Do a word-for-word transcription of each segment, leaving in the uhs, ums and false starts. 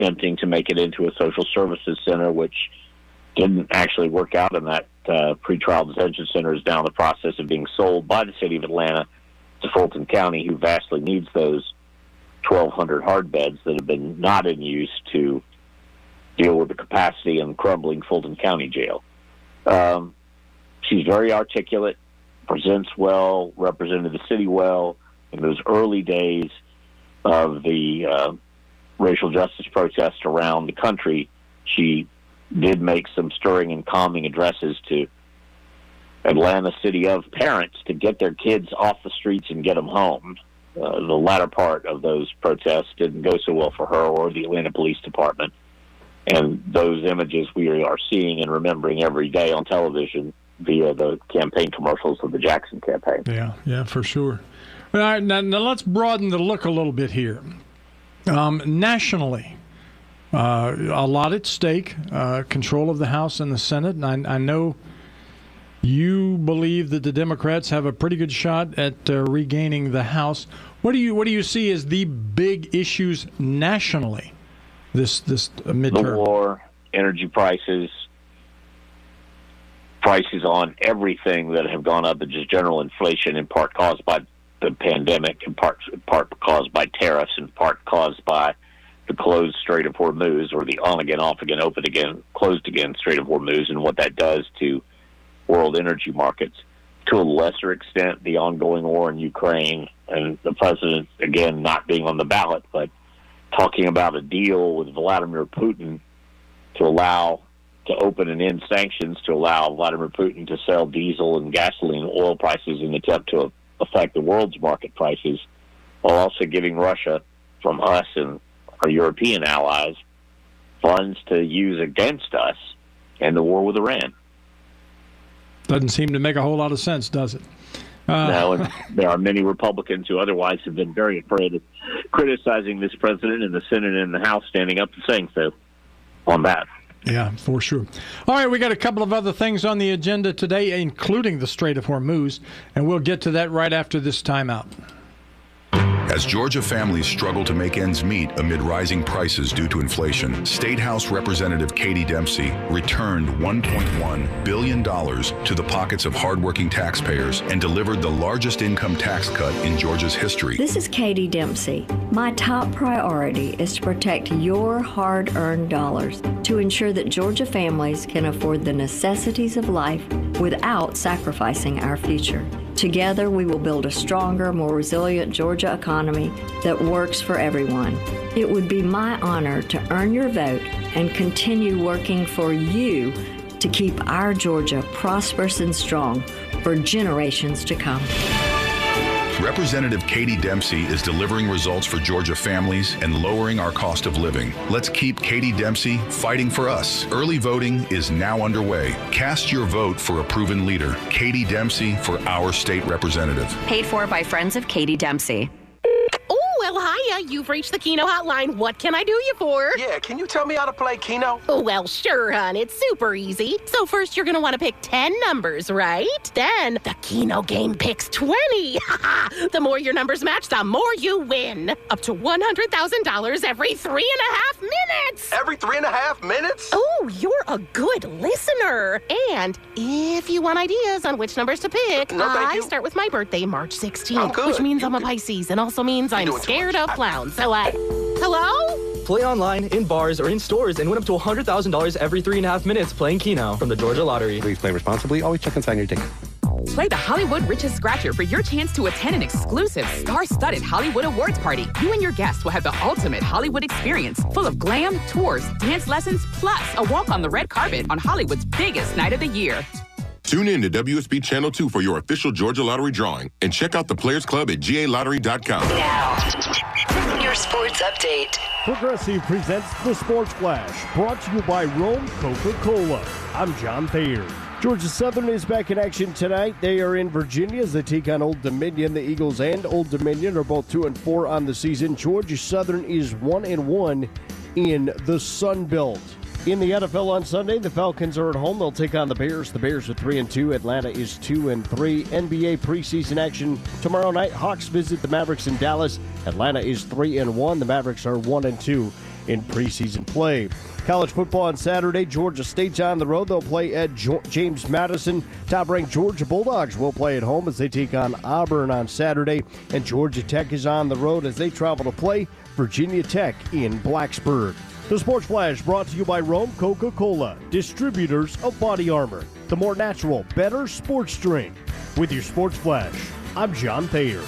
attempting to make it into a social services center, which didn't actually work out, and that uh, pretrial detention center is now in the process of being sold by the city of Atlanta to Fulton County, who vastly needs those twelve hundred hard beds that have been not in use to deal with the capacity in crumbling Fulton County jail. Um, she's very articulate, presents well, represented the city well. In those early days of the uh, racial justice protests around the country, she did make some stirring and calming addresses to Atlanta city of parents to get their kids off the streets and get them home. Uh, the latter part of those protests didn't go so well for her or the Atlanta Police Department. And those images we are seeing and remembering every day on television via the campaign commercials of the Jackson campaign. Yeah, yeah, for sure. All right, now, now let's broaden the look a little bit here. Um, nationally, uh, a lot at stake, uh, control of the House and the Senate. And I, I know you believe that the Democrats have a pretty good shot at uh, regaining the House. What do you what do you see as the big issues nationally this this midterm? The war, energy prices, prices on everything that have gone up, and just general inflation, in part caused by the pandemic, in part in part caused by tariffs, in part caused by the closed Strait of Hormuz, or the on again, off again, open again, closed again Strait of Hormuz, and what that does to world energy markets. To a lesser extent, the ongoing war in Ukraine, and the president, again, not being on the ballot, but talking about a deal with Vladimir Putin to allow, to open and end sanctions to allow Vladimir Putin to sell diesel and gasoline oil prices in an attempt to affect the world's market prices, while also giving Russia, from us and our European allies, funds to use against us in the war with Iran. Doesn't seem to make a whole lot of sense, does it? Uh, no, and there are many Republicans who otherwise have been very afraid of criticizing this president in the Senate and the House, standing up and saying so on that. Yeah, for sure. All right, we got a couple of other things on the agenda today, including the Strait of Hormuz, and we'll get to that right after this timeout. As Georgia families struggle to make ends meet amid rising prices due to inflation, State House Representative Katie Dempsey returned one point one billion dollars to the pockets of hardworking taxpayers and delivered the largest income tax cut in Georgia's history. This is Katie Dempsey. My top priority is to protect your hard-earned dollars to ensure that Georgia families can afford the necessities of life without sacrificing our future. Together, we will build a stronger, more resilient Georgia economy that works for everyone. It would be my honor to earn your vote and continue working for you to keep our Georgia prosperous and strong for generations to come. Representative Katie Dempsey is delivering results for Georgia families and lowering our cost of living. Let's keep Katie Dempsey fighting for us. Early voting is now underway. Cast your vote for a proven leader. Katie Dempsey for our state representative. Paid for by Friends of Katie Dempsey. Oh, well, hiya. You've reached the Keno hotline. What can I do you for? Yeah, can you tell me how to play Keno? Oh, well, sure, hon. It's super easy. So first, you're going to want to pick ten numbers, right? Then the Keno game picks twenty. The more your numbers match, the more you win. Up to one hundred thousand dollars every three and a half minutes. Every three and a half minutes? Oh, you're a good listener. And if you want ideas on which numbers to pick, no, I you. start with my birthday, March sixteenth, I'm good. which means You I'm a good. Pisces and also means I'm scared of I- clowns. So, uh, hello? Play online, in bars, or in stores and win up to one hundred thousand dollars every three and a half minutes playing Keno from the Georgia Lottery. Please play responsibly. Always check and sign your ticket. Play the Hollywood Riches Scratcher for your chance to attend an exclusive star-studded Hollywood awards party. You and your guests will have the ultimate Hollywood experience, full of glam, tours, dance lessons, plus a walk on the red carpet on Hollywood's biggest night of the year. Tune in to W S B Channel two for your official Georgia Lottery drawing and check out the Players Club at G A lottery dot com. Now, your sports update. Progressive presents the Sports Flash, brought to you by Rome Coca-Cola. I'm John Thayer. Georgia Southern is back in action tonight. They are in Virginia as they take on Old Dominion. The Eagles and Old Dominion are both two and four on the season. Georgia Southern is one and one in the Sun Belt. In the N F L on Sunday, the Falcons are at home. They'll take on the Bears. The Bears are three and two. Atlanta is two and three. N B A preseason action tomorrow night. Hawks visit the Mavericks in Dallas. Atlanta is three and one. The Mavericks are one and two. in preseason play. College football on Saturday. Georgia State's on the road. They'll play at jo- James Madison. Top-ranked Georgia Bulldogs will play at home as they take on Auburn on Saturday. And Georgia Tech is on the road as they travel to play Virginia Tech in Blacksburg. The Sports Flash brought to you by Rome Coca-Cola, distributors of Body Armor, the more natural, better sports drink. With your Sports Flash, I'm John Thayer.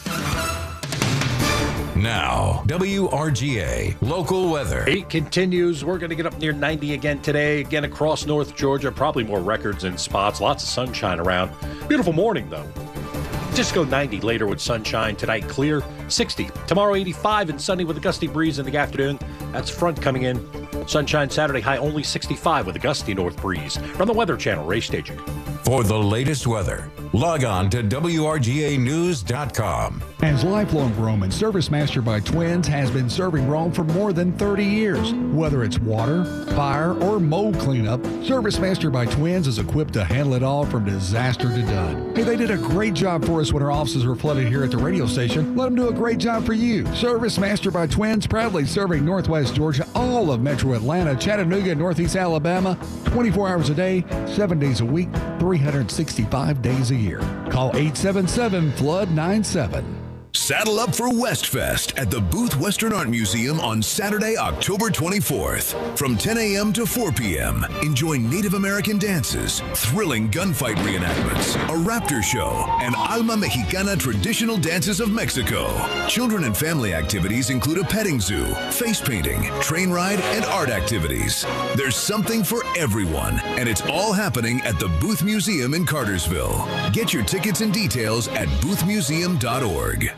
Now, W R G A local weather. Heat continues. We're going to get up near ninety again today. Again across North Georgia. Probably more records in spots. Lots of sunshine around. Beautiful morning, though. Just go ninety later with sunshine. Tonight, clear. sixty. Tomorrow, eighty-five and sunny with a gusty breeze in the afternoon. That's front coming in. Sunshine Saturday, high only sixty-five with a gusty north breeze. From the Weather Channel, Ray Staging. For the latest weather, log on to W R G A news dot com. As lifelong Roman, Service Master by Twins has been serving Rome for more than thirty years. Whether it's water, fire, or mold cleanup, Service Master by Twins is equipped to handle it all from disaster to done. Hey, they did a great job for us when our offices were flooded here at the radio station. Let them do a great job for you. Service Master by Twins, proudly serving Northwest Georgia, all of Metro Atlanta, Chattanooga, Northeast Alabama, twenty-four hours a day, seven days a week, three hundred sixty-five days a year. Call eight seven seven, flood nine seven. Saddle up for Westfest at the Booth Western Art Museum on Saturday, October twenty-fourth. From ten a.m. to four p.m., enjoy Native American dances, thrilling gunfight reenactments, a raptor show, and Alma Mexicana traditional dances of Mexico. Children and family activities include a petting zoo, face painting, train ride, and art activities. There's something for everyone, and it's all happening at the Booth Museum in Cartersville. Get your tickets and details at booth museum dot org.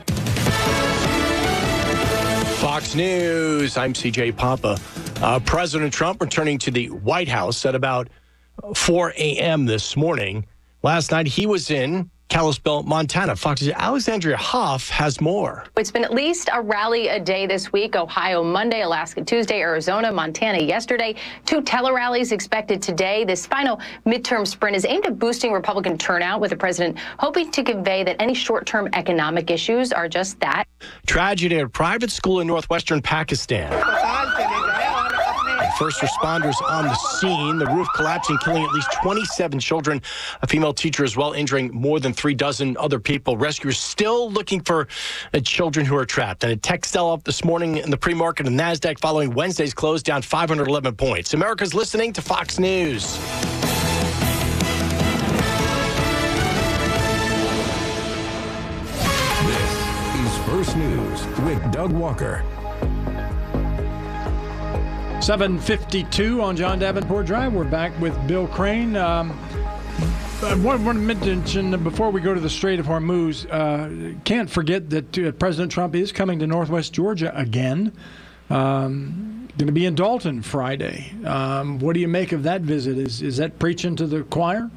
Fox News, I'm C J Papa. Uh, President Trump returning to the White House at about four a.m. this morning. Last night, he was in Kalispell, Montana. Fox's Alexandria Hoff has more. It's been at least a rally a day this week. Ohio Monday, Alaska Tuesday, Arizona, Montana yesterday. Two tele-rallies expected today. This final midterm sprint is aimed at boosting Republican turnout, with the president hoping to convey that any short-term economic issues are just that. Tragedy at a private school in northwestern Pakistan. First responders on the scene. The roof collapsing, killing at least twenty-seven children. A female teacher as well, injuring more than three dozen other people. Rescuers still looking for uh, children who are trapped. And a tech sell-off this morning in the pre-market of NASDAQ following Wednesday's close, down five hundred eleven points. America's listening to Fox News. This is First News with Doug Walker. seven fifty-two on John Davenport Drive. We're back with Bill Crane. Um, I want to mention before we go to the Strait of Hormuz, uh, can't forget that uh, President Trump is coming to Northwest Georgia again. Um, going to be in Dalton Friday. Um, what do you make of that visit? Is is that preaching to the choir?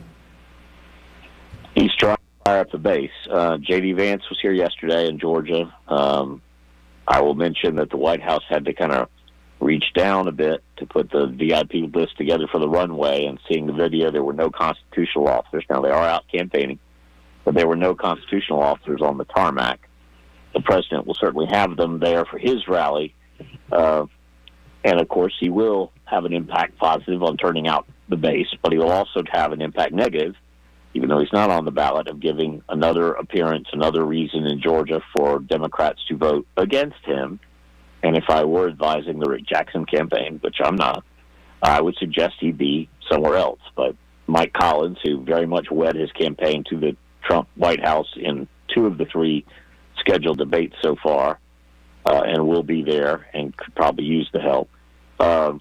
He's trying to fire up the base. Uh, J D Vance was here yesterday in Georgia. Um, I will mention that the White House had to kind of reach down a bit to put the V I P list together for the runway, and seeing the video, there were no constitutional officers. Now, they are out campaigning, but there were no constitutional officers on the tarmac. The president will certainly have them there for his rally, uh, and, of course, he will have an impact positive on turning out the base, but he will also have an impact negative, even though he's not on the ballot, of giving another appearance, another reason in Georgia for Democrats to vote against him. And if I were advising the Rick Jackson campaign, which I'm not, I would suggest he be somewhere else. But Mike Collins, who very much wed his campaign to the Trump White House in two of the three scheduled debates so far, uh, and will be there and could probably use the help. Uh,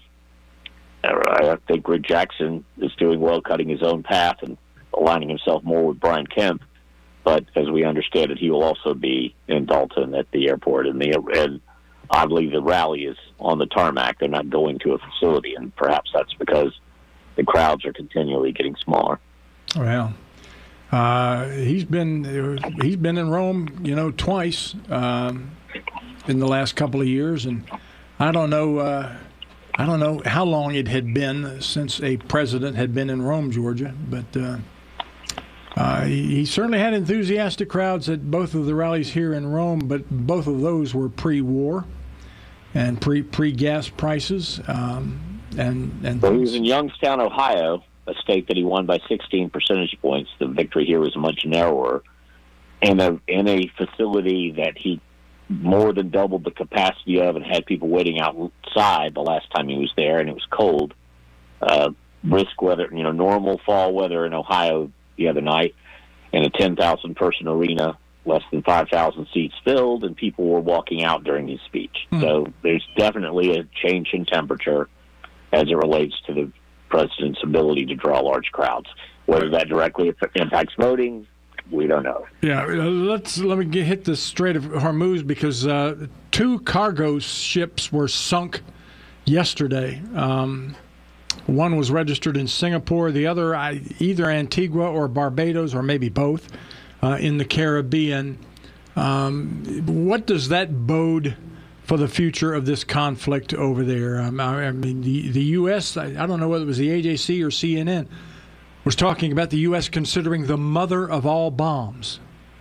I think Rick Jackson is doing well, cutting his own path and aligning himself more with Brian Kemp. But as we understand it, he will also be in Dalton at the airport, and the and I believe the rally is on the tarmac. They're not going to a facility, and perhaps that's because the crowds are continually getting smaller. Well, uh, he's been he's been in Rome, you know, twice um, in the last couple of years, and I don't know uh, I don't know how long it had been since a president had been in Rome, Georgia, but uh, uh, he, he certainly had enthusiastic crowds at both of the rallies here in Rome, but both of those were pre-war. and pre pre gas prices. Um, and and well, he was in Youngstown, Ohio, a state that he won by sixteen percentage points. The victory here was much narrower, and a, in a facility that he more than doubled the capacity of and had people waiting outside the last time he was there, and it was cold. Uh, brisk weather, you know, normal fall weather in Ohio the other night, in a ten thousand person arena, less than five thousand seats filled, and people were walking out during his speech. Mm. So there's definitely a change in temperature as it relates to the president's ability to draw large crowds. Whether that directly impacts voting, we don't know. Yeah, let's let me get, hit the Strait of Hormuz, because uh, two cargo ships were sunk yesterday. Um, one was registered in Singapore, the other either Antigua or Barbados, or maybe both, uh, in the Caribbean. Um, what does that bode for the future of this conflict over there? Um, I mean, the, the U S, I, I don't know whether it was the A J C or C N N, was talking about the U S considering the mother of all bombs.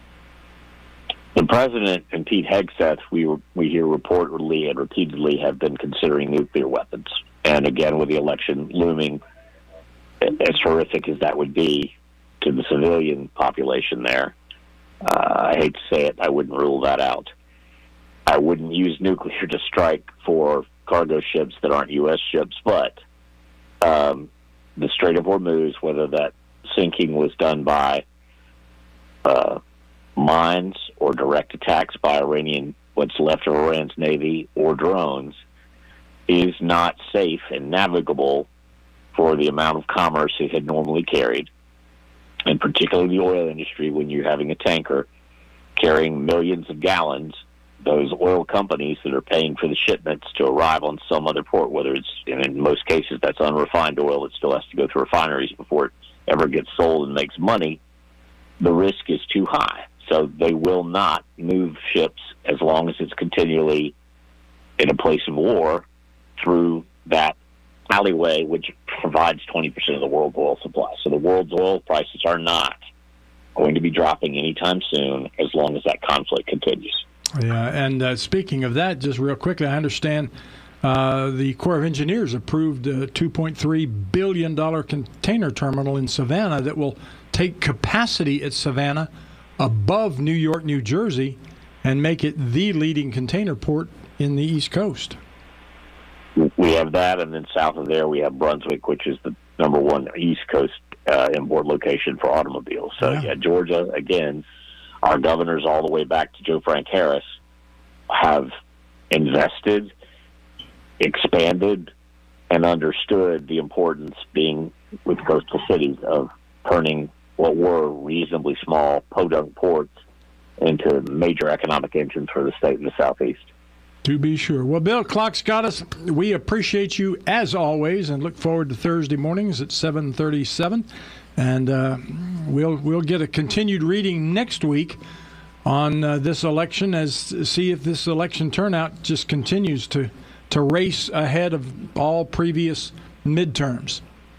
The president and Pete Hegseth, we were, we hear reportedly and repeatedly, have been considering nuclear weapons. And again, with the election looming, as horrific as that would be to the civilian population there, uh, I hate to say it, I wouldn't rule that out. I wouldn't use nuclear to strike for cargo ships that aren't U S ships, but um, the Strait of Hormuz, whether that sinking was done by uh, mines or direct attacks by Iranian, what's left of Iran's navy, or drones, is not safe and navigable for the amount of commerce it had normally carried, and particularly the oil industry. When you're having a tanker carrying millions of gallons, those oil companies that are paying for the shipments to arrive on some other port, whether it's, and in most cases that's unrefined oil that still has to go through refineries before it ever gets sold and makes money, the risk is too high. So they will not move ships as long as it's continually in a place of war through that alleyway, which provides twenty percent of the world's oil supply. So the world's oil prices are not going to be dropping anytime soon as long as that conflict continues. Yeah, and uh, speaking of that, just real quickly, I understand uh, the Corps of Engineers approved a two point three billion dollars container terminal in Savannah that will take capacity at Savannah above New York, New Jersey, and make it the leading container port in the East Coast. We have that, and then south of there we have Brunswick, which is the number one East Coast uh, import location for automobiles. So, yeah. yeah, Georgia, again, our governors all the way back to Joe Frank Harris have invested, expanded, and understood the importance, being with coastal cities, of turning what were reasonably small podunk ports into major economic engines for the state and the Southeast. To be sure. Well, Bill, clock's got us. We appreciate you as always, and look forward to Thursday mornings at seven thirty-seven. And uh, we'll we'll get a continued reading next week on uh, this election, as see if this election turnout just continues to to race ahead of all previous midterms.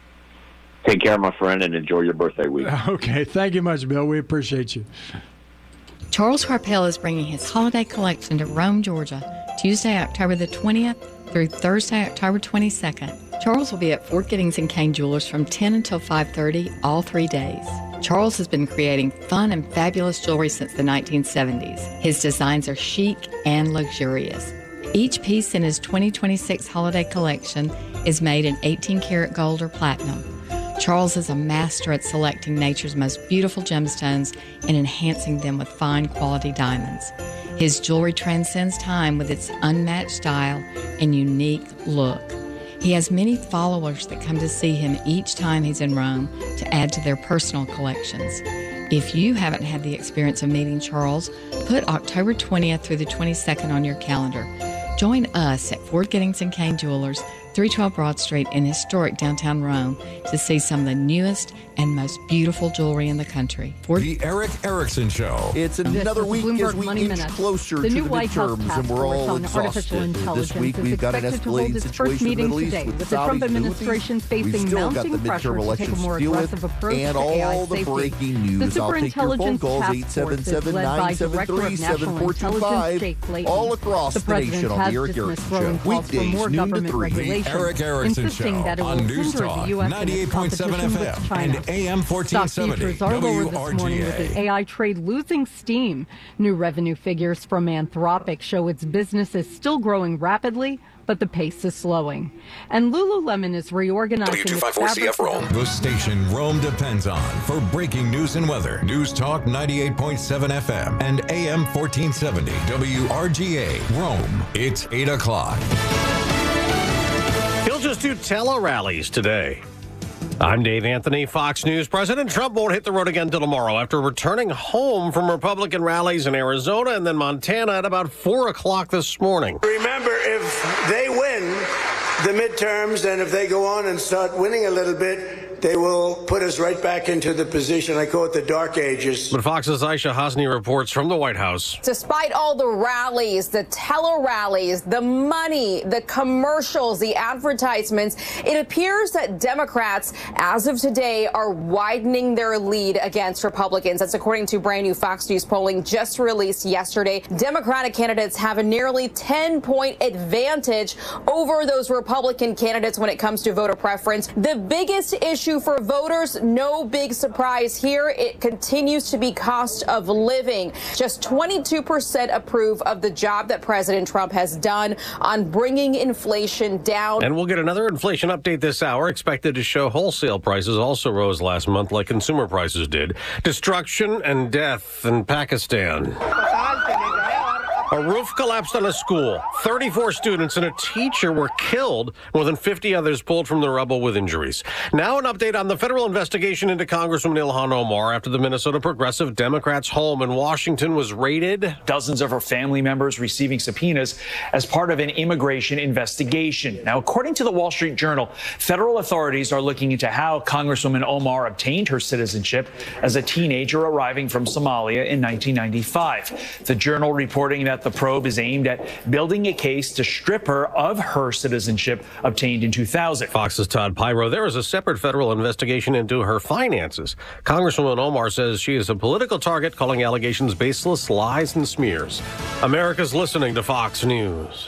Take care, my friend, and enjoy your birthday week. Okay, thank you much, Bill. We appreciate you. Charles Harpel is bringing his holiday collection to Rome, Georgia, Tuesday, October the twentieth through Thursday, October twenty-second. Charles will be at Fort Giddings and Kane Jewelers from ten until five thirty all three days. Charles has been creating fun and fabulous jewelry since the nineteen seventies. His designs are chic and luxurious. Each piece in his twenty twenty-six holiday collection is made in eighteen karat gold or platinum. Charles is a master at selecting nature's most beautiful gemstones and enhancing them with fine quality diamonds. His jewelry transcends time with its unmatched style and unique look. He has many followers that come to see him each time he's in Rome to add to their personal collections. If you haven't had the experience of meeting Charles, put October twentieth through the twenty-second on your calendar. Join us at Fort Giddings and Kane Jewelers, three twelve Broad Street in historic downtown Rome, to see some of the newest and most beautiful jewelry in the country. For the Eric Erickson Show. It's another week as we inch closer the to new the White House midterms, and we're all exhausted. This week we've got an escalating situation in the Middle East with the Trump administration facing mounting pressure to take a more aggressive approach and to all A I the safety. breaking news. The I'll take your phone calls eight seven seven, nine seven three, seven four two five all across the, the nation on Eric Erickson Show. Weekdays, noon to three. The Eric Erickson Show on News Talk, ninety-eight point seven F M and A M fourteen seventy W R G A. With the A I trade losing steam. New revenue figures from Anthropic show its business is still growing rapidly, but the pace is slowing. And Lululemon is reorganizing W two fifty-four C F Rome. The station Rome depends on for breaking news and weather. News Talk ninety-eight point seven F M and A M fourteen seventy W R G A Rome. It's eight o'clock. He'll just do tele-rallies today. I'm Dave Anthony, Fox News. President Trump won't hit the road again until tomorrow after returning home from Republican rallies in Arizona and then Montana at about four o'clock this morning. Remember, if they win the midterms and if they go on and start winning a little bit, they will put us right back into the position. I call it the dark ages. But Fox's Aisha Hasni reports from the White House. Despite all the rallies, the tele-rallies, the money, the commercials, the advertisements, it appears that Democrats, as of today, are widening their lead against Republicans. That's according to brand new Fox News polling just released yesterday. Democratic candidates have a nearly ten-point advantage over those Republican candidates when it comes to voter preference. The biggest issue for voters, no big surprise here, it continues to be cost of living. Just twenty-two percent approve of the job that President Trump has done on bringing inflation down. And we'll get another inflation update this hour, expected to show wholesale prices also rose last month like consumer prices did. Destruction and death in Pakistan. A roof collapsed on a school. thirty-four students and a teacher were killed. More than fifty others pulled from the rubble with injuries. Now an update on the federal investigation into Congresswoman Ilhan Omar after the Minnesota Progressive Democrats' home in Washington was raided. Dozens of her family members receiving subpoenas as part of an immigration investigation. Now, according to the Wall Street Journal, federal authorities are looking into how Congresswoman Omar obtained her citizenship as a teenager arriving from Somalia in nineteen ninety-five. The Journal reporting that the probe is aimed at building a case to strip her of her citizenship obtained in two thousand. Fox's Todd Pyro. There is a separate federal investigation into her finances. Congresswoman Omar says she is a political target, calling allegations baseless, lies, and smears. America's listening to Fox News.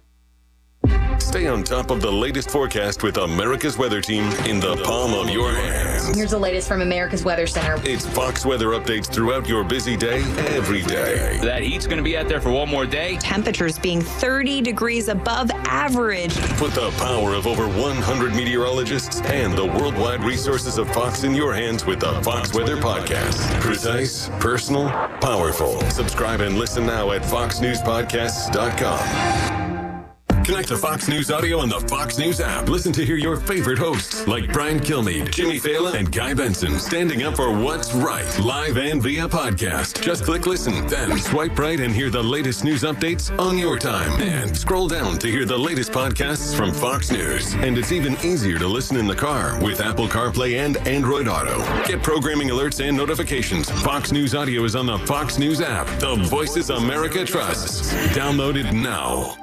Stay on top of the latest forecast with America's Weather Team in the palm of your hands. Here's the latest from America's Weather Center. It's Fox weather updates throughout your busy day, every day. That heat's going to be out there for one more day. Temperatures being thirty degrees above average. Put the power of over one hundred meteorologists and the worldwide resources of Fox in your hands with the Fox Weather Podcast. Precise, personal, powerful. Subscribe and listen now at fox news podcasts dot com. Connect to Fox News Audio on the Fox News app. Listen to hear your favorite hosts like Brian Kilmeade, Jimmy Fallon, and Guy Benson standing up for what's right, live and via podcast. Just click listen, then swipe right and hear the latest news updates on your time. And scroll down to hear the latest podcasts from Fox News. And it's even easier to listen in the car with Apple CarPlay and Android Auto. Get programming alerts and notifications. Fox News Audio is on the Fox News app. The voices America trusts. Download it now.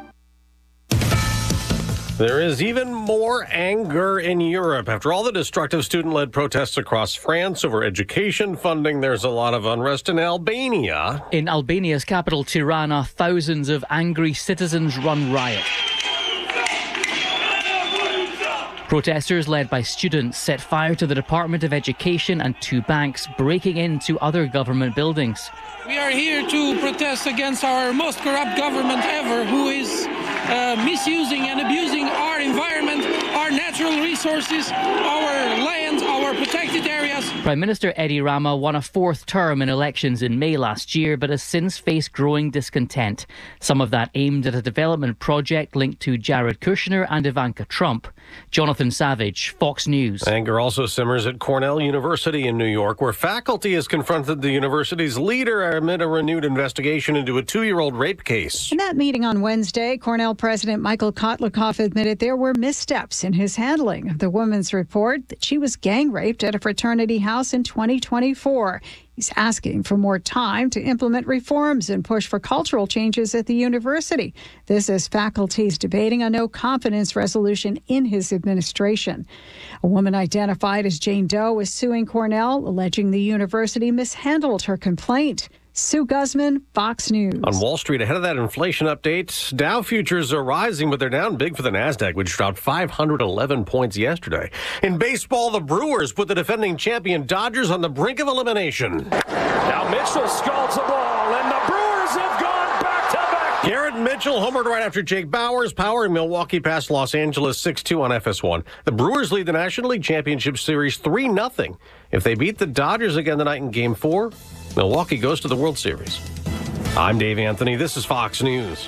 There is even more anger in Europe. After all the destructive student-led protests across France over education funding, there's a lot of unrest in Albania. In Albania's capital, Tirana, thousands of angry citizens run riot. Protesters led by students set fire to the Department of Education and two banks, breaking into other government buildings. We are here to protest against our most corrupt government ever, who is uh, misusing and abusing our environment, our natural resources, our land, our protected areas. Prime Minister Edi Rama won a fourth term in elections in May last year, but has since faced growing discontent. Some of that aimed at a development project linked to Jared Kushner and Ivanka Trump. Jonathan Savage, Fox News. Anger also simmers at Cornell University in New York, where faculty has confronted the university's leader amid a renewed investigation into a two-year-old rape case. In that meeting on Wednesday, Cornell President Michael Kotlikoff admitted there were missteps in his handling of the woman's report that she was gang raped at a fraternity house in twenty twenty-four. He's asking for more time to implement reforms and push for cultural changes at the university. This as faculty's debating a no-confidence resolution in his administration. A woman identified as Jane Doe is suing Cornell, alleging the university mishandled her complaint. Sue Guzman, Fox News. On Wall Street, ahead of that inflation update, Dow futures are rising, but they're down big for the NASDAQ, which dropped five hundred eleven points yesterday. In baseball, the Brewers put the defending champion Dodgers on the brink of elimination. Now Mitchell scalds the ball, and the Brewers have gone back-to-back. Garrett Mitchell homered right after Jake Bauers. Power in Milwaukee past Los Angeles six two on F S one. The Brewers lead the National League Championship Series three nothing. If they beat the Dodgers again tonight in Game four, Milwaukee goes to the World Series. I'm Dave Anthony. This is Fox News.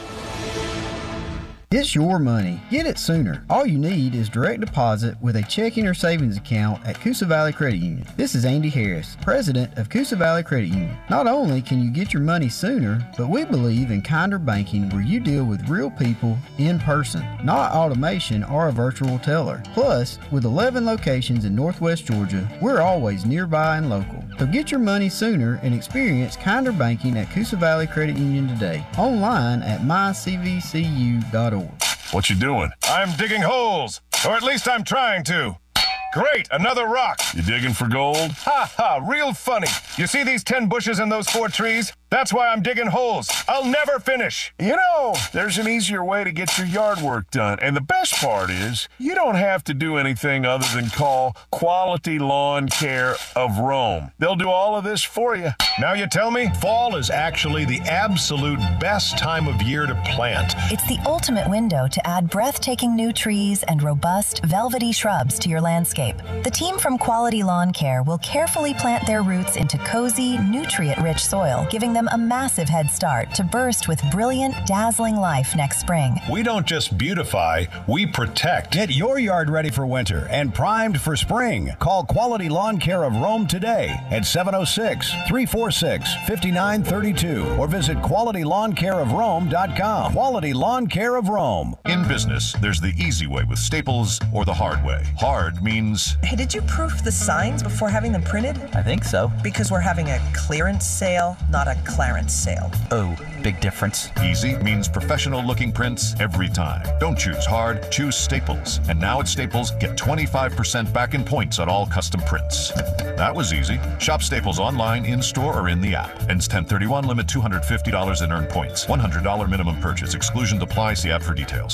It's your money. Get it sooner. All you need is direct deposit with a checking or savings account at Coosa Valley Credit Union. This is Andy Harris, president of Coosa Valley Credit Union. Not only can you get your money sooner, but we believe in kinder banking where you deal with real people in person, not automation or a virtual teller. Plus, with eleven locations in Northwest Georgia, we're always nearby and local. So get your money sooner and experience kinder banking at Coosa Valley Credit Union today. Online at my c v c u dot org. What you doing? I'm digging holes, or at least I'm trying to. Great, another rock. You digging for gold? Ha ha, real funny. You see these ten bushes and those four trees? That's why I'm digging holes. I'll never finish. You know, there's an easier way to get your yard work done. And the best part is, you don't have to do anything other than call Quality Lawn Care of Rome. They'll do all of this for you. Now you tell me? Fall is actually the absolute best time of year to plant. It's the ultimate window to add breathtaking new trees and robust, velvety shrubs to your landscape. The team from Quality Lawn Care will carefully plant their roots into cozy, nutrient-rich soil, giving them a massive head start to burst with brilliant, dazzling life next spring. We don't just beautify, we protect. Get your yard ready for winter and primed for spring. Call Quality Lawn Care of Rome today at seven oh six, three four six, five nine three two or visit quality lawn care of rome dot com. Quality Lawn Care of Rome. In business, there's the easy way with Staples or the hard way. Hard means... Hey, did you proof the signs before having them printed? I think so. Because we're having a clearance sale, not a Clarence sale. Oh, big difference. Easy means professional-looking prints every time. Don't choose hard, choose Staples. And now at Staples, get twenty-five percent back in points on all custom prints. That was easy. Shop Staples online, in-store, or in the app. Ends ten thirty-one, limit two hundred fifty dollars in earned points. one hundred dollars minimum purchase. Exclusions apply. See app for details.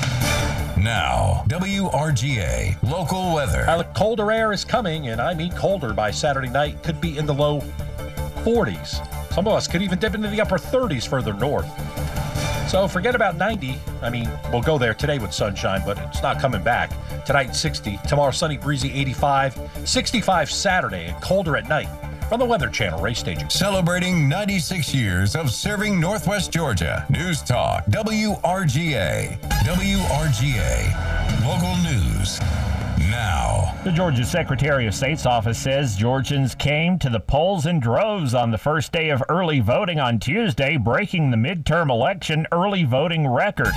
Now, W R G A local weather. Uh, colder air is coming, and I mean colder by Saturday night. Could be in the low forties. Some of us could even dip into the upper thirties further north. So forget about ninety. I mean, we'll go there today with sunshine, but it's not coming back. Tonight, sixty. Tomorrow, sunny, breezy, eighty-five. sixty-five Saturday, and colder at night. From the Weather Channel race staging. Celebrating ninety-six years of serving Northwest Georgia. News Talk, W R G A. W R G A. Local news. Now. The Georgia Secretary of State's office says Georgians came to the polls in droves on the first day of early voting on Tuesday, breaking the midterm election early voting record.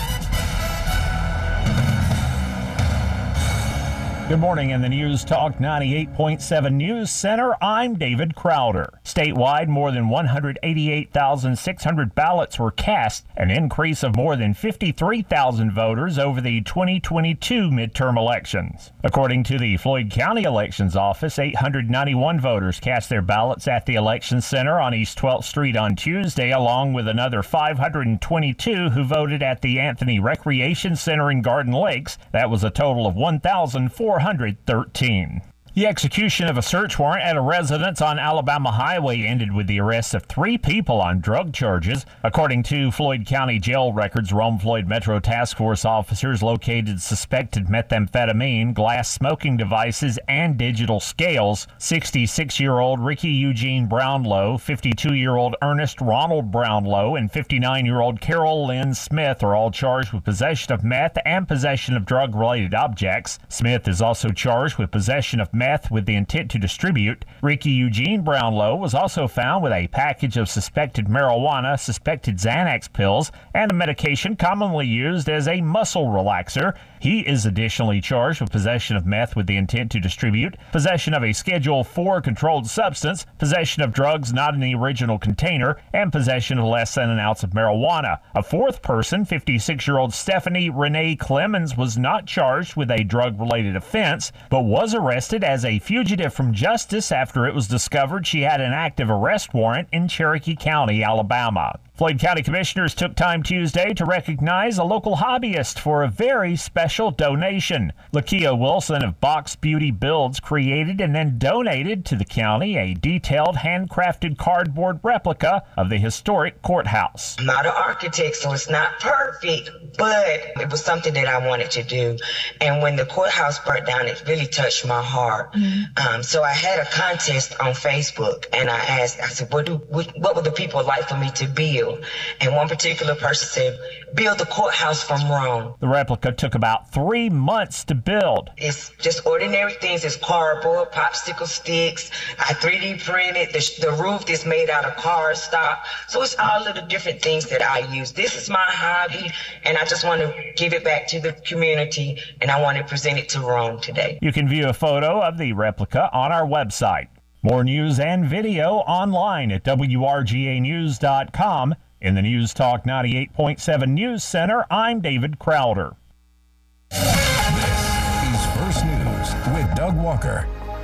Good morning in the News Talk ninety-eight point seven News Center. I'm David Crowder. Statewide, more than one hundred eighty-eight thousand six hundred ballots were cast, an increase of more than fifty-three thousand voters over the twenty twenty-two midterm elections. According to the Floyd County Elections Office, eight hundred ninety-one voters cast their ballots at the Election Center on East twelfth Street on Tuesday, along with another five hundred twenty-two who voted at the Anthony Recreation Center in Garden Lakes. That was a total of one thousand four hundred thirteen. The execution of a search warrant at a residence on Alabama Highway ended with the arrest of three people on drug charges. According to Floyd County Jail records, Rome Floyd Metro Task Force officers located suspected methamphetamine, glass smoking devices, and digital scales. sixty-six-year-old Ricky Eugene Brownlow, fifty-two-year-old Ernest Ronald Brownlow, and fifty-nine-year-old Carol Lynn Smith are all charged with possession of meth and possession of drug-related objects. Smith is also charged with possession of meth with the intent to distribute. Ricky Eugene Brownlow was also found with a package of suspected marijuana, suspected Xanax pills, and a medication commonly used as a muscle relaxer. He is additionally charged with possession of meth with the intent to distribute, possession of a Schedule four controlled substance, possession of drugs not in the original container, and possession of less than an ounce of marijuana. A fourth person, fifty-six-year-old Stephanie Renee Clemens, was not charged with a drug-related offense, but was arrested as as a fugitive from justice after it was discovered she had an active arrest warrant in Cherokee County, Alabama. Floyd County Commissioners took time Tuesday to recognize a local hobbyist for a very special donation. Lakia Wilson of Box Beauty Builds created and then donated to the county a detailed handcrafted cardboard replica of the historic courthouse. I'm not an architect, so it's not perfect, but it was something that I wanted to do. And when the courthouse burnt down, it really touched my heart. Mm-hmm. Um, so I had a contest on Facebook, and I asked, I said, what, do, what, what would the people like for me to build? And one particular person said, build the courthouse from Rome. The replica took about three months to build. It's just ordinary things. It's cardboard, popsicle sticks. I three D printed. The, the roof is made out of cardstock. So it's all of the different things that I use. This is my hobby, and I just want to give it back to the community, and I want to present it to Rome today. You can view a photo of the replica on our website. More news and video online at W R G A news dot com. In the News Talk ninety-eight point seven News Center, I'm David Crowder. This is First News with Doug Walker.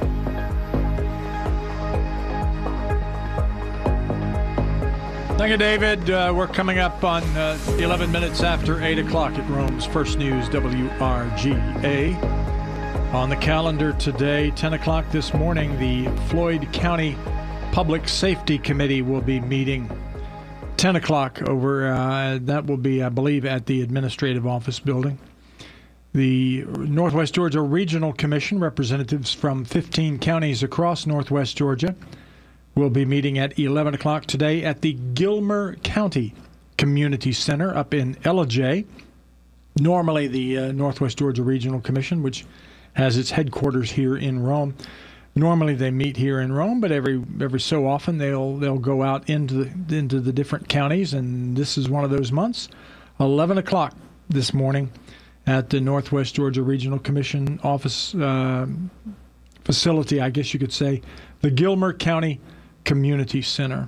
Thank you, David. Uh, we're coming up on uh, eleven minutes after eight o'clock at Rome's First News, W R G A. On the calendar today, ten o'clock this morning, the Floyd County Public Safety Committee will be meeting. ten o'clock over, uh, that will be, I believe, at the Administrative Office Building. The Northwest Georgia Regional Commission, representatives from fifteen counties across Northwest Georgia, will be meeting at eleven o'clock today at the Gilmer County Community Center up in Ellijay. Normally, the uh, Northwest Georgia Regional Commission, which has its headquarters here in Rome, normally they meet here in Rome, but every every so often they'll they'll go out into the, into the different counties, and this is one of those months. eleven o'clock this morning at the Northwest Georgia Regional Commission office uh, facility, I guess you could say, the Gilmer County Community Center.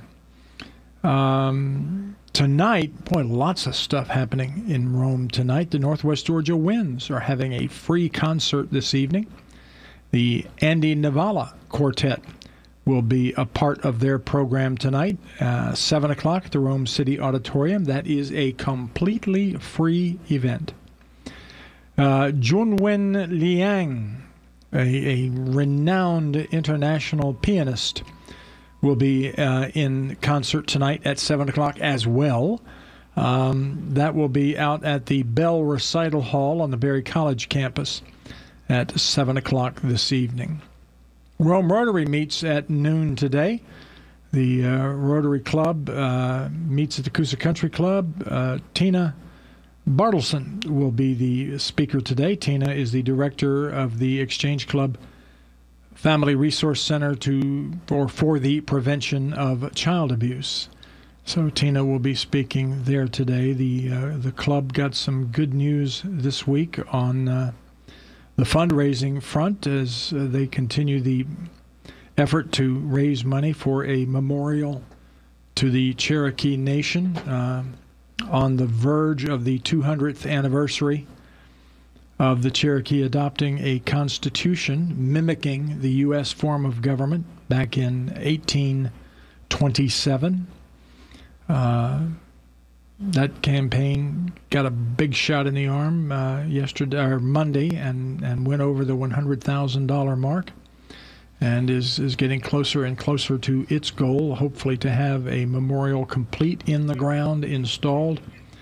Um, tonight, boy, lots of stuff happening in Rome tonight. The Northwest Georgia Winds are having a free concert this evening. The Andy Navala Quartet will be a part of their program tonight, uh, seven o'clock at the Rome City Auditorium. That is a completely free event. Uh, Junwen Liang, a, a renowned international pianist, will be uh, in concert tonight at seven o'clock as well. Um, that will be out at the Bell Recital Hall on the Berry College campus at seven o'clock this evening. Rome Rotary meets at noon today. The uh, Rotary Club uh, meets at the Coosa Country Club. Uh, Tina Bartleson will be the speaker today. Tina is the director of the Exchange Club Family Resource Center to or for the prevention of child abuse. So Tina will be speaking there today. The uh, the club got some good news this week on uh, the fundraising front as uh, they continue the effort to raise money for a memorial to the Cherokee Nation uh, on the verge of the two hundredth anniversary of the Cherokee adopting a constitution mimicking the U S form of government back in eighteen twenty-seven. Uh, that campaign got a big shot in the arm uh, yesterday or Monday, and, and went over the one hundred thousand dollars mark, and is is getting closer and closer to its goal, hopefully to have a memorial complete in the ground, installed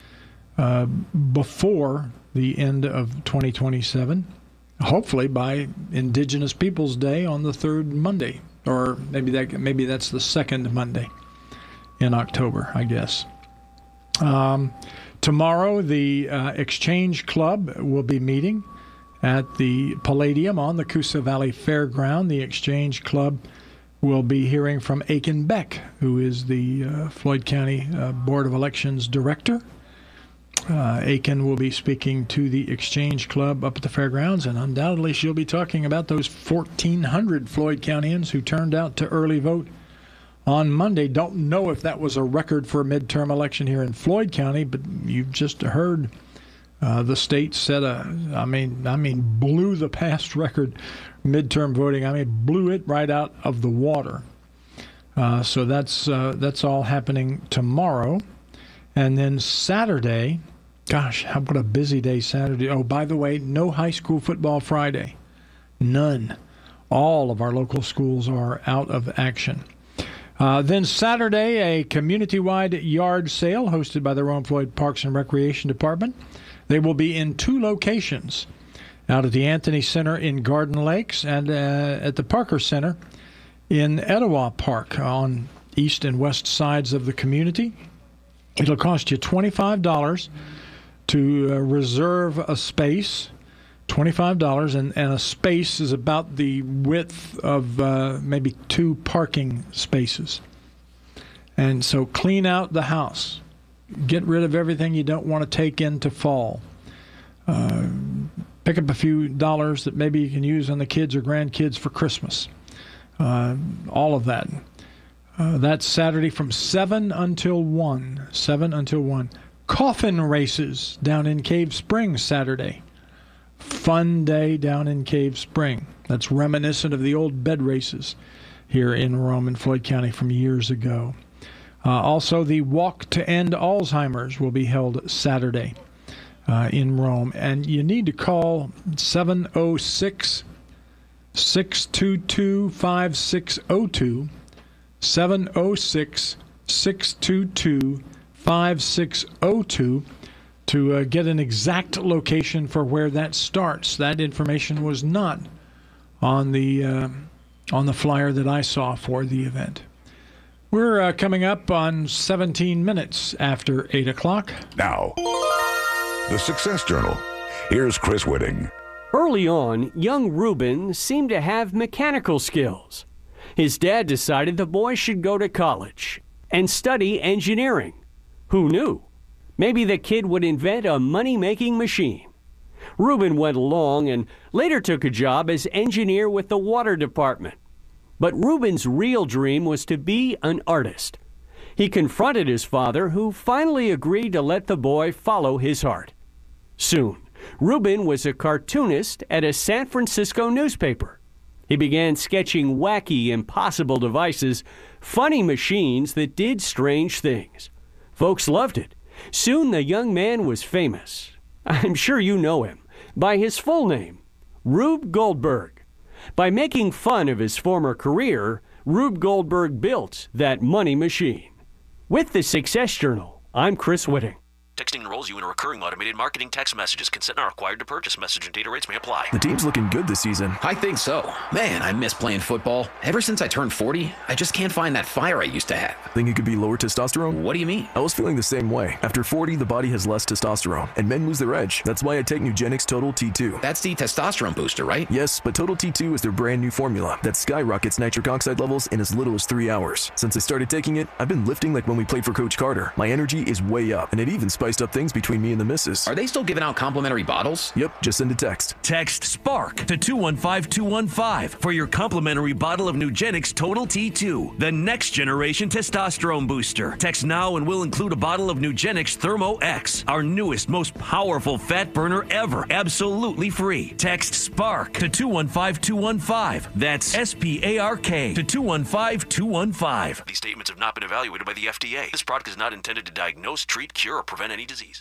uh, before the end of twenty twenty-seven, hopefully by Indigenous Peoples Day on the third Monday, or maybe that maybe that's the second Monday in October, I guess. Um, tomorrow, the uh, Exchange Club will be meeting at the Palladium on the Coosa Valley Fairground. The Exchange Club will be hearing from Aiken Beck, who is the uh, Floyd County uh, Board of Elections Director. Uh, Aiken will be speaking to the Exchange Club up at the fairgrounds, and undoubtedly she'll be talking about those fourteen hundred Floyd Countyans who turned out to early vote on Monday. Don't know if that was a record for a midterm election here in Floyd County, but you've just heard Uh, the state set a, I mean, I mean, blew the past record midterm voting. I mean, blew it right out of the water. Uh, so that's uh, that's all happening tomorrow, and then Saturday. Gosh, how about a busy day Saturday? Oh, by the way, no high school football Friday, none. All of our local schools are out of action. Uh, then Saturday, a community-wide yard sale hosted by the Rome Floyd Parks and Recreation Department. They will be in two locations, out at the Anthony Center in Garden Lakes and uh, at the Parker Center in Etowah Park on east and west sides of the community. It'll cost you twenty-five dollars to uh, reserve a space. twenty-five dollars, and, and a space is about the width of uh, maybe two parking spaces. And so clean out the house. Get rid of everything you don't want to take into fall. Uh, pick up a few dollars that maybe you can use on the kids or grandkids for Christmas. Uh, all of that. Uh, that's Saturday from seven until one. seven until one. Coffin races down in Cave Springs Saturday. Fun day down in Cave Spring. That's reminiscent of the old bed races here in Rome and Floyd County from years ago. Uh, also, the Walk to End Alzheimer's will be held Saturday uh, in Rome. And you need to call seven oh six, six two two, five six oh two, seven oh six, six two two, five six oh two, to uh, get an exact location for where that starts. That information was not on the uh, on the flyer that I saw for the event. We're uh, coming up on seventeen minutes after eight o'clock. Now, the Success Journal. Here's Chris Whitting. Early on, young Ruben seemed to have mechanical skills. His dad decided the boy should go to college and study engineering. Who knew? Maybe the kid would invent a money-making machine. Ruben went along and later took a job as engineer with the water department. But Ruben's real dream was to be an artist. He confronted his father, who finally agreed to let the boy follow his heart. Soon, Ruben was a cartoonist at a San Francisco newspaper. He began sketching wacky, impossible devices, funny machines that did strange things. Folks loved it. Soon the young man was famous. I'm sure you know him by his full name, Rube Goldberg. By making fun of his former career, Rube Goldberg built that money machine. With the Success Journal, I'm Chris Whitting. Texting enrolls you in a recurring automated marketing text messages. Consent not required to purchase. Message and data rates may apply. The team's looking good this season. I think so. Man, I miss playing football. Ever since I turned forty, I just can't find that fire I used to have. Think it could be lower testosterone? What do you mean? I was feeling the same way. After forty, the body has less testosterone, and men lose their edge. That's why I take Nugenix Total T two. That's the testosterone booster, right? Yes, but Total T two is their brand new formula that skyrockets nitric oxide levels in as little as three hours. Since I started taking it, I've been lifting like when we played for Coach Carter. My energy is way up, and it even spiced up things between me and the missus. Are they still giving out complimentary bottles? Yep, just send a text. Text SPARK to two one five two one five for your complimentary bottle of Nugenix Total T two, the next generation testosterone booster. Text now and we'll include a bottle of Nugenix Thermo X, our newest, most powerful fat burner ever, absolutely free. Text SPARK to two one five two one five. That's S P A R K to two one five two one five. These statements have not been evaluated by the F D A. This product is not intended to diagnose, treat, cure, or prevent any disease.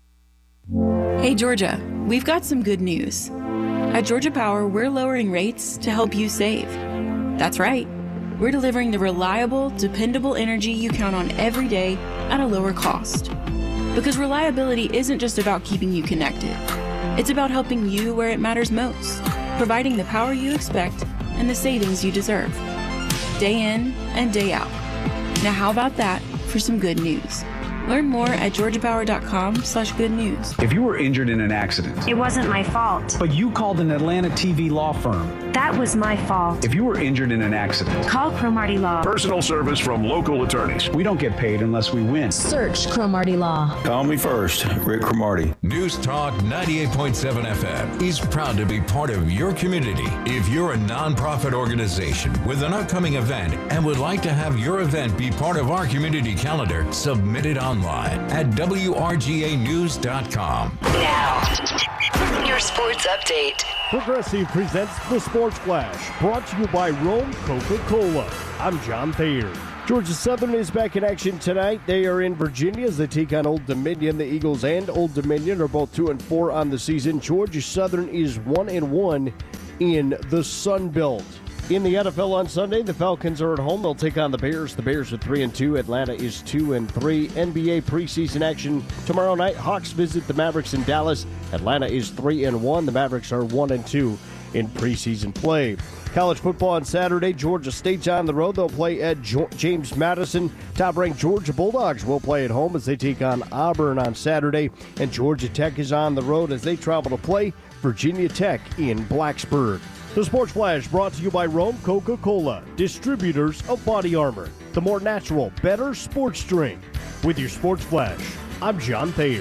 Hey Georgia, we've got some good news. At Georgia Power, we're lowering rates to help you save. That's right. We're delivering the reliable, dependable energy you count on every day at a lower cost. Because reliability isn't just about keeping you connected. It's about helping you where it matters most, providing the power you expect and the savings you deserve. Day in and day out. Now how about that for some good news? Learn more at georgia power dot com slash good news. If you were injured in an accident, it wasn't my fault. But you called an Atlanta T V law firm. That was my fault. If you were injured in an accident, call Cromartie Law. Personal service from local attorneys. We don't get paid unless we win. Search Cromartie Law. Call me first, Rick Cromartie. News Talk ninety-eight point seven F M is proud to be part of your community. If you're a nonprofit organization with an upcoming event and would like to have your event be part of our community calendar, submit it online online at W R G A news dot com. Now, your sports update. Progressive presents the Sports Flash, brought to you by Rome Coca-Cola. I'm John Thayer. Georgia Southern is back in action tonight. They are in Virginia as they take on Old Dominion. The Eagles and Old Dominion are both two and four on the season. Georgia Southern is one and one in the Sun Belt. In the N F L on Sunday, the Falcons are at home. They'll take on the Bears. The Bears are three and two. Atlanta is two and three. N B A preseason action tomorrow night. Hawks visit the Mavericks in Dallas. Atlanta is three and one. The Mavericks are one and two in preseason play. College football on Saturday. Georgia State's on the road. They'll play at jo- James Madison. Top-ranked Georgia Bulldogs will play at home as they take on Auburn on Saturday. And Georgia Tech is on the road as they travel to play Virginia Tech in Blacksburg. The Sports Flash brought to you by Rome Coca-Cola, distributors of Body Armor, the more natural, better sports drink. With your Sports Flash, I'm John Thayer.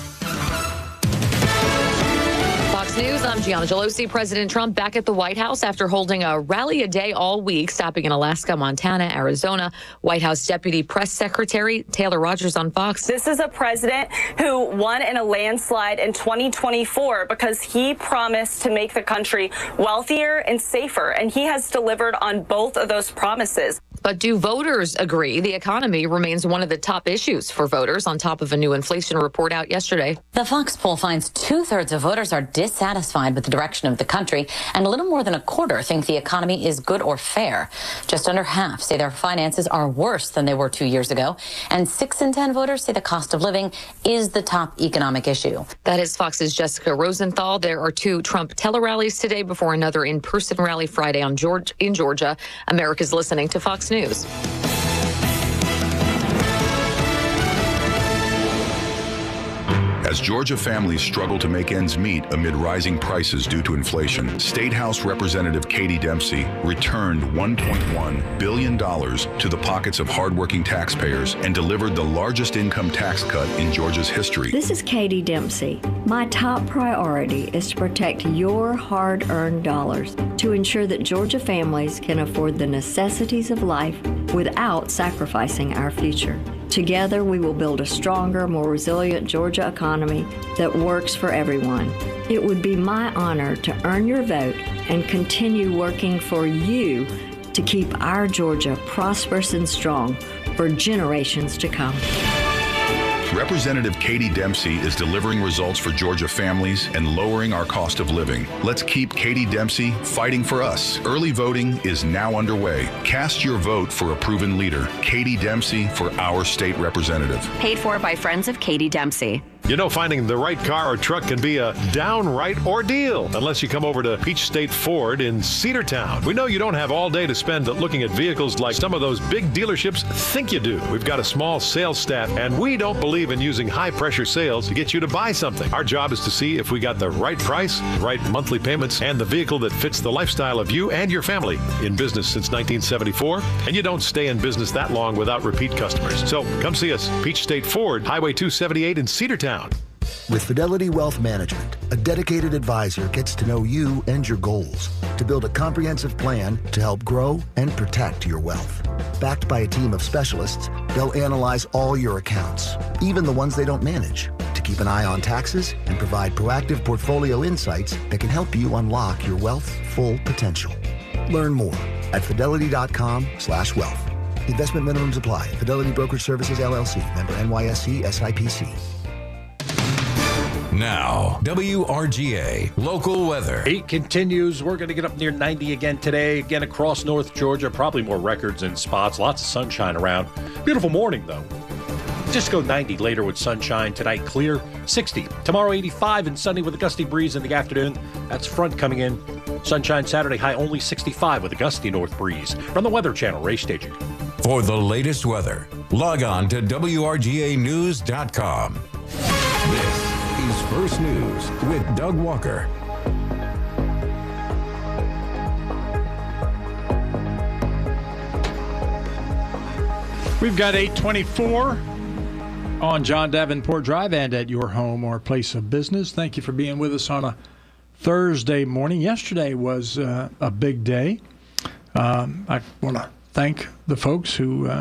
Fox News, I'm Gianna Gelosi. President Trump back at the White House after holding a rally a day all week, stopping in Alaska, Montana, Arizona. White House Deputy Press Secretary Taylor Rogers on Fox. This is a president who won in a landslide in twenty twenty-four because he promised to make the country wealthier and safer, and he has delivered on both of those promises. But do voters agree? The economy remains one of the top issues for voters on top of a new inflation report out yesterday. The Fox poll finds two-thirds of voters are dissatisfied with the direction of the country, and a little more than a quarter think the economy is good or fair. Just under half say their finances are worse than they were two years ago, and six in ten voters say the cost of living is the top economic issue. That is Fox's Jessica Rosenthal. There are two Trump tele-rallies today before another in-person rally Friday on Georgia, in Georgia. America's listening to Fox News. News. As Georgia families struggle to make ends meet amid rising prices due to inflation, State House Representative Katie Dempsey returned one point one billion dollars to the pockets of hardworking taxpayers and delivered the largest income tax cut in Georgia's history. This is Katie Dempsey. My top priority is to protect your hard-earned dollars to ensure that Georgia families can afford the necessities of life without sacrificing our future. Together, we will build a stronger, more resilient Georgia economy that works for everyone. It would be my honor to earn your vote and continue working for you to keep our Georgia prosperous and strong for generations to come. Representative Katie Dempsey is delivering results for Georgia families and lowering our cost of living. Let's keep Katie Dempsey fighting for us. Early voting is now underway. Cast your vote for a proven leader, Katie Dempsey, for our state representative. Paid for by Friends of Katie Dempsey. You know, finding the right car or truck can be a downright ordeal unless you come over to Peach State Ford in Cedartown. We know you don't have all day to spend looking at vehicles like some of those big dealerships think you do. We've got a small sales staff, and we don't believe in using high-pressure sales to get you to buy something. Our job is to see if we got the right price, right monthly payments, and the vehicle that fits the lifestyle of you and your family. In business since nineteen seventy-four, and you don't stay in business that long without repeat customers. So come see us, Peach State Ford, Highway two seventy-eight in Cedartown. With Fidelity Wealth Management, a dedicated advisor gets to know you and your goals to build a comprehensive plan to help grow and protect your wealth. Backed by a team of specialists, they'll analyze all your accounts, even the ones they don't manage, to keep an eye on taxes and provide proactive portfolio insights that can help you unlock your wealth's full potential. Learn more at fidelity.com slash wealth. Investment minimums apply. Fidelity Brokerage Services, L L C. Member N Y S E S I P C. Now, W R G A local weather. Heat continues. We're going to get up near ninety again today. Again across North Georgia. Probably more records in spots. Lots of sunshine around. Beautiful morning, though. Just go ninety later with sunshine. Tonight, clear. sixty. Tomorrow, eighty-five and sunny with a gusty breeze in the afternoon. That's front coming in. Sunshine Saturday, high only sixty-five with a gusty north breeze. From the Weather Channel, Ray Staging. For the latest weather, log on to W R G A news dot com. This is First News with Doug Walker. We've got eight twenty-four on John Davenport Drive and at your home or place of business. Thank you for being with us on a Thursday morning. Yesterday was uh, a big day. Um, I want to thank the folks who uh,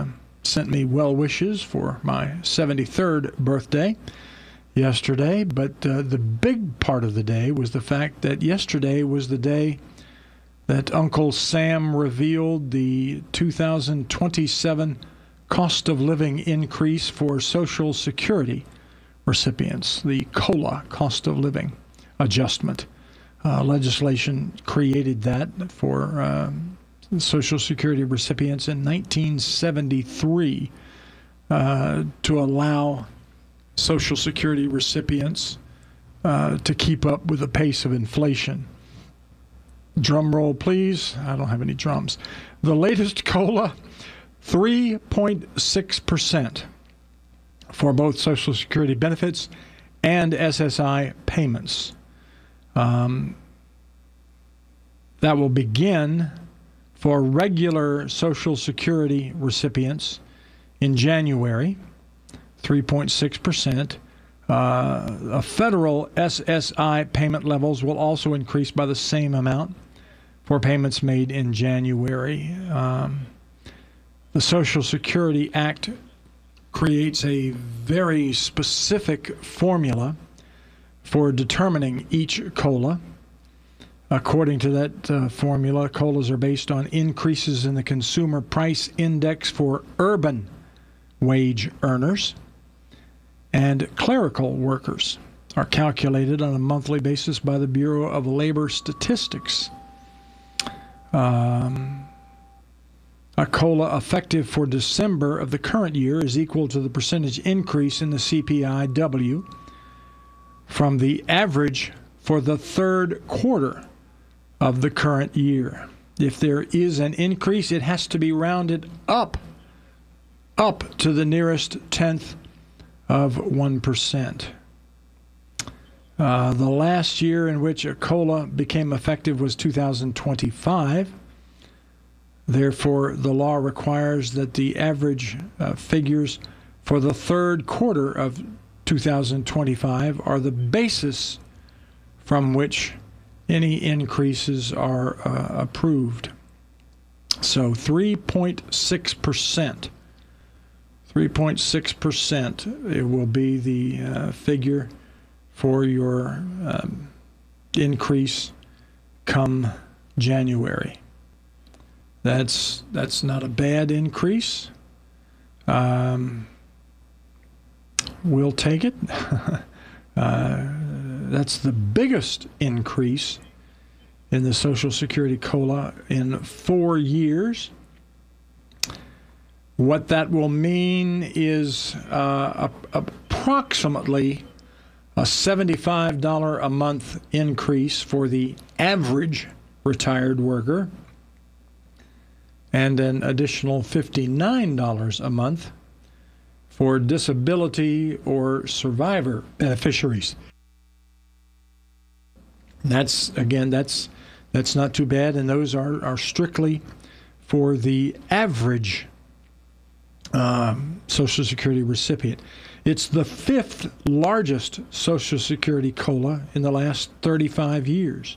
sent me well wishes for my seventy-third birthday yesterday. But uh, the big part of the day was the fact that yesterday was the day that Uncle Sam revealed the two thousand twenty-seven cost of living increase for Social Security recipients, the COLA cost of living adjustment. Uh, legislation created that for uh, Social Security recipients in nineteen seventy-three uh, to allow Social Security recipients uh, to keep up with the pace of inflation. Drum roll, please. I don't have any drums. The latest COLA, three point six percent for both Social Security benefits and S S I payments. Um, that will begin for regular Social Security recipients in January, three point six percent. Uh, federal S S I payment levels will also increase by the same amount for payments made in January. Um, the Social Security Act creates a very specific formula for determining each COLA. According to that uh, formula, COLAs are based on increases in the Consumer Price Index for urban wage earners, and clerical workers are calculated on a monthly basis by the Bureau of Labor Statistics. Um, a COLA effective for December of the current year is equal to the percentage increase in the C P I W from the average for the third quarter of the current year. If there is an increase, it has to be rounded up, up to the nearest tenth of one percent. Uh, the last year in which a COLA became effective was two thousand twenty-five. Therefore, the law requires that the average uh, figures for the third quarter of two thousand twenty-five are the basis from which any increases are uh, approved. So three point six percent. three point six percent it will be the uh, figure for your um, increase come January. That's that's not a bad increase. Um, we'll take it. uh, that's the biggest increase in the Social Security COLA in four years. What that will mean is uh, a, approximately a seventy-five dollars a month increase for the average retired worker and an additional fifty-nine dollars a month for disability or survivor beneficiaries. That's, again, that's that's not too bad, and those are, are strictly for the average Um, Social Security recipient. It's the fifth largest Social Security COLA in the last thirty-five years.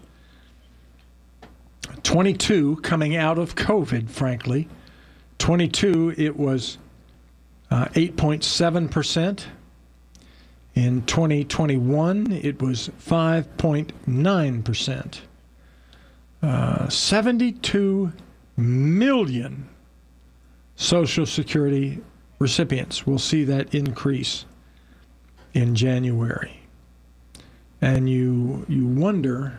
twenty-two coming out of COVID, frankly. twenty-two, it was uh, eight point seven percent. In twenty twenty-one, it was five point nine percent. Uh, seventy-two million Social Security recipients will see that increase in January. And you you wonder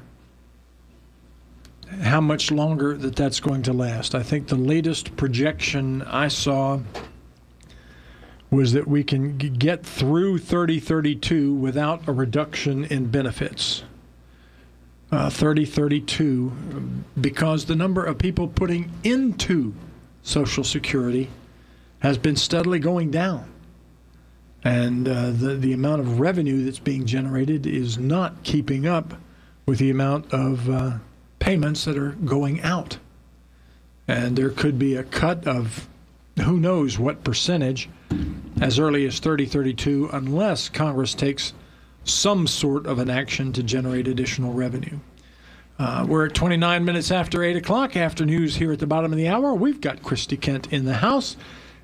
how much longer that that's going to last. I think the latest projection I saw was that we can g- get through thirty thirty-two without a reduction in benefits. Uh, thirty thirty-two, because the number of people putting into Social Security has been steadily going down. And uh, the, the amount of revenue that's being generated is not keeping up with the amount of uh, payments that are going out. And there could be a cut of who knows what percentage as early as thirty thirty-two unless Congress takes some sort of an action to generate additional revenue. Uh, we're at twenty-nine minutes after eight o'clock after news here at the bottom of the hour. We've got Christy Kent in the house.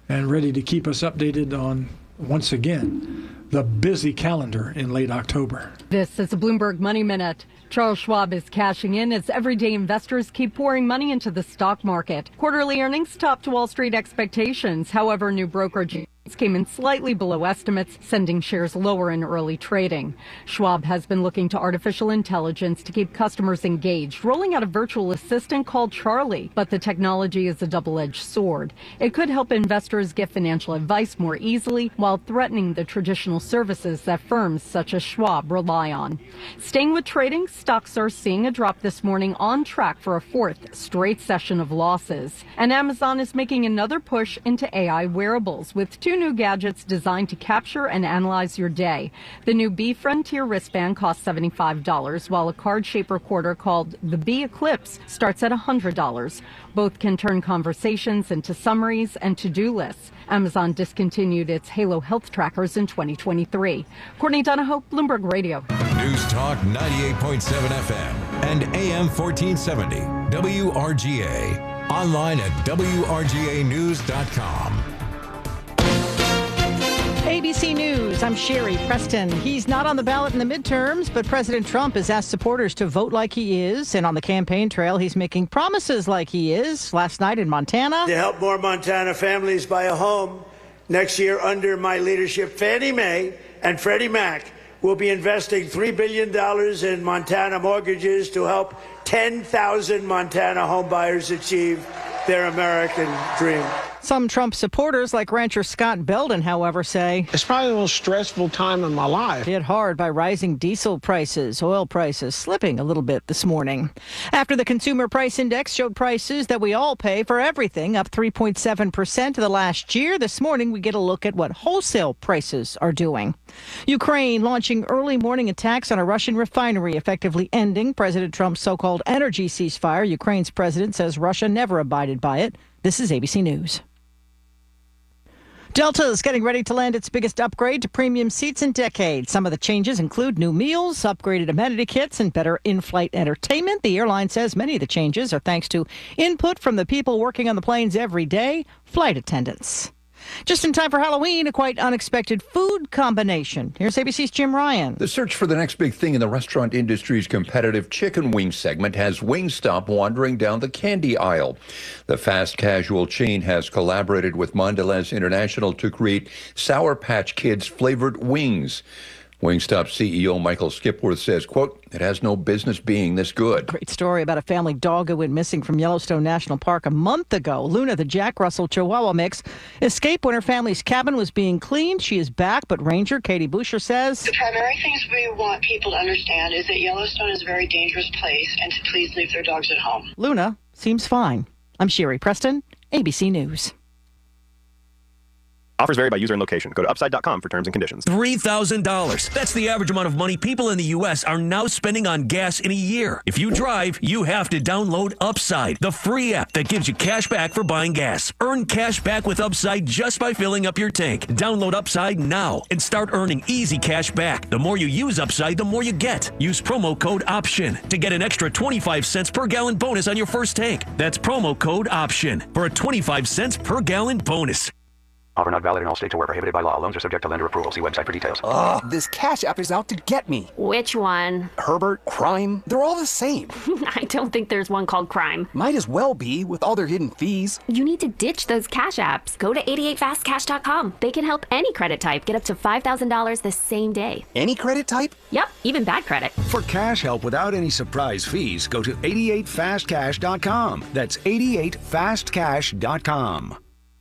and ready to keep us updated on, once again, the busy calendar in late October. This is a Bloomberg Money Minute. Charles Schwab is cashing in as everyday investors keep pouring money into the stock market. Quarterly earnings topped Wall Street expectations. However, new brokerage came in slightly below estimates, sending shares lower in early trading. Schwab has been looking to artificial intelligence to keep customers engaged, rolling out a virtual assistant called Charlie. But the technology is a double-edged sword. It could help investors get financial advice more easily while threatening the traditional services that firms such as Schwab rely on. Staying with trading, stocks are seeing a drop this morning, on track for a fourth straight session of losses. And Amazon is making another push into A I wearables with two new gadgets designed to capture and analyze your day. The new B Frontier wristband costs seventy-five dollars, while a card-shaped recorder called the B Eclipse starts at one hundred dollars. Both can turn conversations into summaries and to-do lists. Amazon discontinued its Halo health trackers in twenty twenty-three. Courtney Donahoe, Bloomberg Radio. News Talk ninety-eight point seven F M and A M fourteen seventy W R G A. Online at W R G A news dot com. A B C News, I'm Sherry Preston. He's not on the ballot in the midterms, but President Trump has asked supporters to vote like he is. And on the campaign trail, he's making promises like he is. Last night in Montana. To help more Montana families buy a home next year under my leadership, Fannie Mae and Freddie Mac will be investing three billion dollars in Montana mortgages to help ten thousand Montana homebuyers achieve their American dream. Some Trump supporters, like rancher Scott Belden, however, say it's probably the most stressful time in my life. Hit hard by rising diesel prices, oil prices slipping a little bit this morning. After the Consumer Price Index showed prices that we all pay for everything up three point seven percent to the last year, this morning we get a look at what wholesale prices are doing. Ukraine launching early morning attacks on a Russian refinery, effectively ending President Trump's so-called energy ceasefire. Ukraine's president says Russia never abided by it. This is A B C News. Delta is getting ready to land its biggest upgrade to premium seats in decades. Some of the changes include new meals, upgraded amenity kits, and better in-flight entertainment. The airline says many of the changes are thanks to input from the people working on the planes every day, flight attendants. Just in time for Halloween, a quite unexpected food combination. Here's A B C's Jim Ryan. The search for the next big thing in the restaurant industry's competitive chicken wing segment has Wingstop wandering down the candy aisle. The fast casual chain has collaborated with Mondelez International to create Sour Patch Kids flavored wings. Wingstop C E O Michael Skipworth says, quote, it has no business being this good. Great story about a family dog who went missing from Yellowstone National Park a month ago. Luna, the Jack Russell Chihuahua mix, escaped when her family's cabin was being cleaned. She is back, but Ranger Katie Boucher says the primary things we want people to understand is that Yellowstone is a very dangerous place and to please leave their dogs at home. Luna seems fine. I'm Sherry Preston, A B C News. Offers vary by user and location. Go to upside dot com for terms and conditions. three thousand dollars. That's the average amount of money people in the U S are now spending on gas in a year. If you drive, you have to download Upside, the free app that gives you cash back for buying gas. Earn cash back with Upside just by filling up your tank. Download Upside now and start earning easy cash back. The more you use Upside, the more you get. Use promo code OPTION to get an extra twenty-five cents per gallon bonus on your first tank. That's promo code OPTION for a twenty-five cents per gallon bonus. Offer not valid in all states or where prohibited by law. Loans are subject to lender approval. See website for details. Ugh, this Cash App is out to get me. Which one? Herbert, Crime, they're all the same. I don't think there's one called Crime. Might as well be, with all their hidden fees. You need to ditch those Cash Apps. Go to eighty-eight fast cash dot com. They can help any credit type get up to five thousand dollars the same day. Any credit type? Yep, even bad credit. For cash help without any surprise fees, go to eighty-eight fast cash dot com. That's eighty-eight fast cash dot com.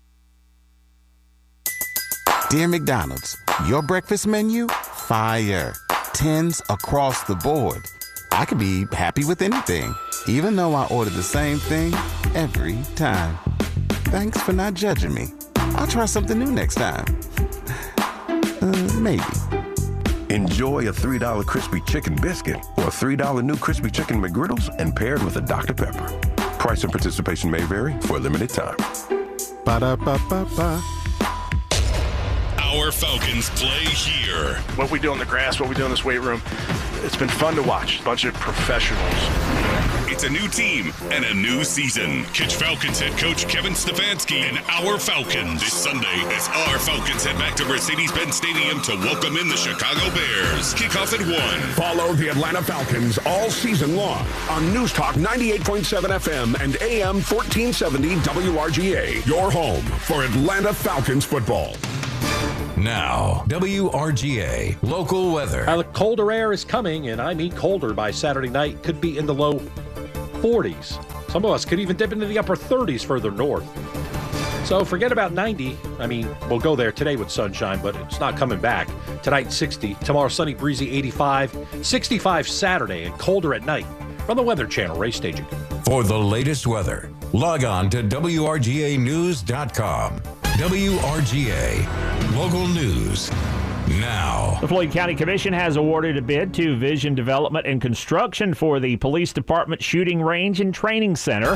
Dear McDonald's, your breakfast menu? Fire. Tens across the board. I could be happy with anything, even though I order the same thing every time. Thanks for not judging me. I'll try something new next time. Uh, maybe. Enjoy a three dollar crispy chicken biscuit or three dollar new crispy chicken McGriddles and paired with a Doctor Pepper. Price and participation may vary for a limited time. Ba-da-ba-ba-ba. Our Falcons play here. What we do on the grass, what we do in this weight room, it's been fun to watch. A bunch of professionals. It's It's a new team and a new season. Catch Falcons head coach Kevin Stefanski and our Falcons this Sunday as our Falcons head back to Mercedes-Benz Stadium to welcome in the Chicago Bears. Kickoff at one. Follow the Atlanta Falcons all season long on News Talk ninety-eight point seven F M and A M fourteen seventy W R G A. Your home for Atlanta Falcons football. Now, W R G A local weather. Uh, the colder air is coming, and I mean colder by Saturday night. Could be in the low forties. Some of us could even dip into the upper thirties further north. So forget about ninety. I mean, we'll go there today with sunshine, but it's not coming back. Tonight, sixty. Tomorrow, sunny, breezy, eighty-five. sixty-five Saturday, and colder at night. From the Weather Channel, Ray Staging. For the latest weather, log on to W R G A news dot com. W R G A local news now. The Floyd County Commission has awarded a bid to Vision Development and Construction for the Police Department Shooting Range and Training Center.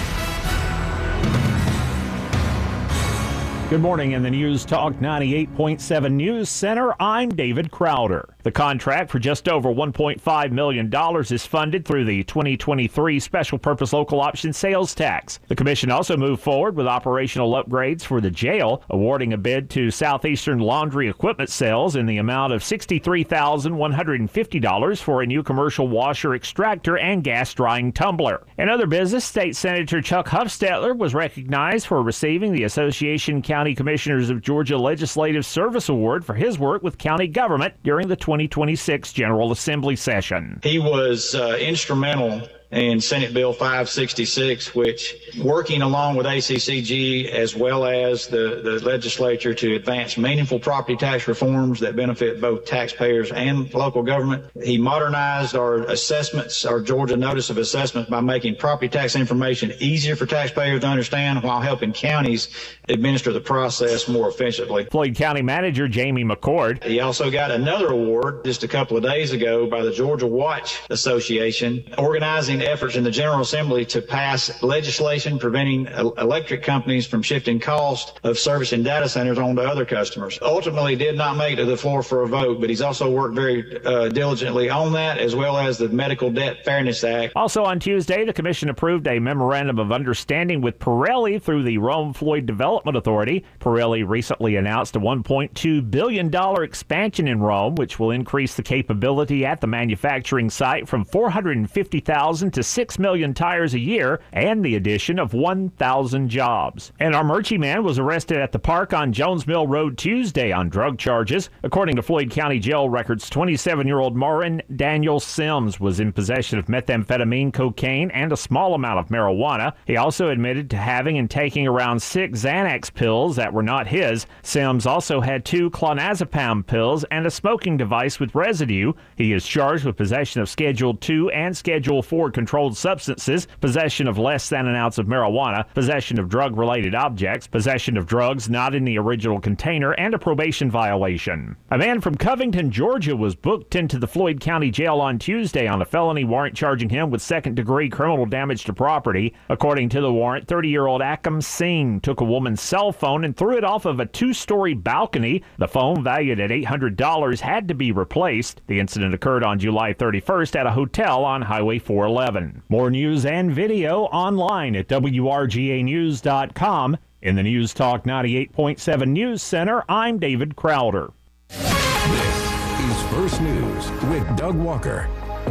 Good morning in the News Talk ninety-eight point seven News Center. I'm David Crowder. The contract for just over one point five million dollars is funded through the twenty twenty-three Special Purpose Local Option Sales Tax. The Commission also moved forward with operational upgrades for the jail, awarding a bid to Southeastern Laundry Equipment Sales in the amount of sixty-three thousand one hundred fifty dollars for a new commercial washer extractor and gas drying tumbler. In other business, State Senator Chuck Hufstetler was recognized for receiving the Association County Commissioners of Georgia Legislative Service Award for his work with county government during the twenty twenty-six General Assembly session. He was uh, instrumental in Senate Bill five sixty-six, which, working along with A C C G as well as the, the legislature to advance meaningful property tax reforms that benefit both taxpayers and local government. He modernized our assessments, our Georgia Notice of Assessment, by making property tax information easier for taxpayers to understand while helping counties administer the process more efficiently. Floyd County Manager Jamie McCord. He also got another award just a couple of days ago by the Georgia Watch Association, organizing efforts in the General Assembly to pass legislation preventing electric companies from shifting cost of servicing data centers onto other customers. Ultimately did not make it to the floor for a vote, but he's also worked very uh, diligently on that, as well as the Medical Debt Fairness Act. Also on Tuesday, the Commission approved a memorandum of understanding with Pirelli through the Rome Floyd Development Authority. Pirelli recently announced a one point two billion dollars expansion in Rome, which will increase the capability at the manufacturing site from four hundred fifty thousand to six million tires a year, and the addition of one thousand jobs. An Armurchie man was arrested at the park on Jones Mill Road Tuesday on drug charges. According to Floyd County Jail records, twenty-seven-year-old Marin Daniel Sims was in possession of methamphetamine, cocaine, and a small amount of marijuana. He also admitted to having and taking around six Xanax pills that were not his. Sims also had two clonazepam pills and a smoking device with residue. He is charged with possession of Schedule two and Schedule four controlled substances, possession of less than an ounce of marijuana, possession of drug-related objects, possession of drugs not in the original container, and a probation violation. A man from Covington, Georgia was booked into the Floyd County Jail on Tuesday on a felony warrant charging him with second-degree criminal damage to property. According to the warrant, thirty-year-old Akam Singh took a woman's cell phone and threw it off of a two-story balcony. The phone, valued at eight hundred dollars, had to be replaced. The incident occurred on July thirty-first at a hotel on Highway four eleven. More news and video online at W R G A news dot com. In the News Talk ninety-eight point seven News Center, I'm David Crowder. This is First News with Doug Walker.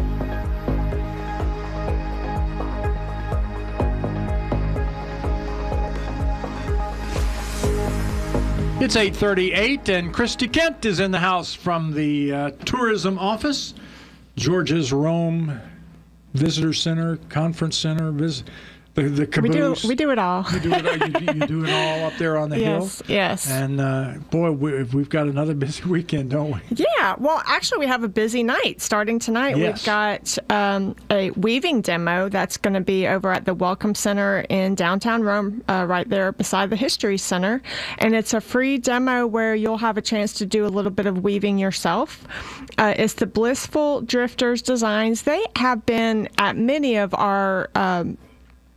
It's eight thirty-eight, and Christy Kent is in the house from the uh, tourism office, Georgia's Rome Visitor Center, Conference Center, visit, the, the caboose. We do, we do it all. You do it, you, you do it all up there on the yes, hill? Yes, yes. And, uh, boy, we, we've got another busy weekend, don't we? Yeah. Well, actually, we have a busy night starting tonight. Yes. We've got um, a weaving demo that's going to be over at the Welcome Center in downtown Rome, uh, right there beside the History Center. And it's a free demo where you'll have a chance to do a little bit of weaving yourself. Uh, it's the Blissful Drifters Designs. They have been at many of our um,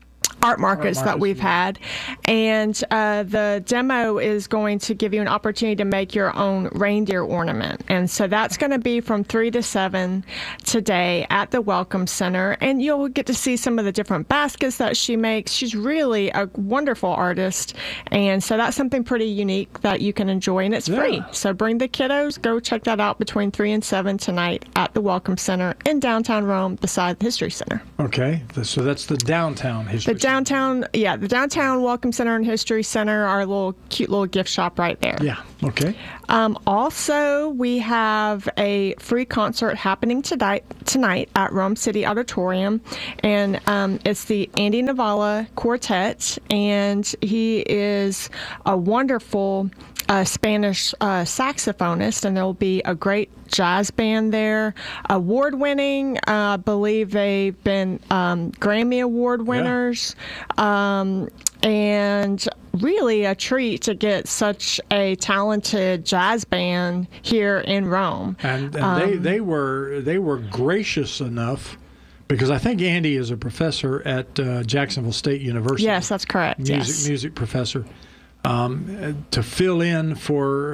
art markets, Art that markets, we've had. And uh, the demo is going to give you an opportunity to make your own reindeer ornament. And so that's going to be from three to seven today at the Welcome Center. And you'll get to see some of the different baskets that she makes. She's really a wonderful artist. And so that's something pretty unique that you can enjoy, and it's Yeah. free. So bring the kiddos. Go check that out between three and seven tonight at the Welcome Center in downtown Rome beside the History Center. Okay, th- so that's the downtown history. The downtown, yeah, the downtown Welcome Center and History Center, our little cute little gift shop right there. Yeah, okay. Um, also, we have a free concert happening tonight tonight at Rome City Auditorium, and um, it's the Andy Navala Quartet, and he is a wonderful uh, Spanish uh, saxophonist, and there will be a great jazz band there, award-winning. Uh, I believe they've been um, Grammy Award winners, um, and really a treat to get such a talented jazz band here in Rome. And, and Um, they, they were they were gracious enough, because I think Andy is a professor at uh, Jacksonville State University. Yes, that's correct. Music yes. music professor. Um, to fill in for